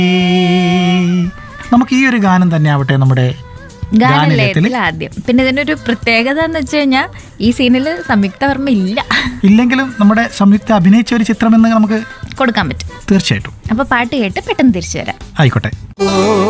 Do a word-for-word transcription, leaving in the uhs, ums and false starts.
നമുക്ക് ഈ ഒരു ഗാനം തന്നെ ആവട്ടെ നമ്മുടെ ഗാനലയത്തിൽ ആദ്യം. പിന്നെ ഇതിനൊരു പ്രത്യേകത എന്ന് വെച്ച് കഴിഞ്ഞാൽ ഈ സീനിൽ സംയുക്ത വർമ്മ ഇല്ല. ഇല്ലെങ്കിലും നമ്മുടെ സംയുക്ത അഭിനയിച്ച ഒരു ചിത്രം എന്ന് നമുക്ക് കൊടുക്കാൻ പറ്റും തീർച്ചയായിട്ടും. അപ്പൊ പാട്ട് കേട്ട് പെട്ടെന്ന് തിരിച്ചു വരാം. ആയിക്കോട്ടെ.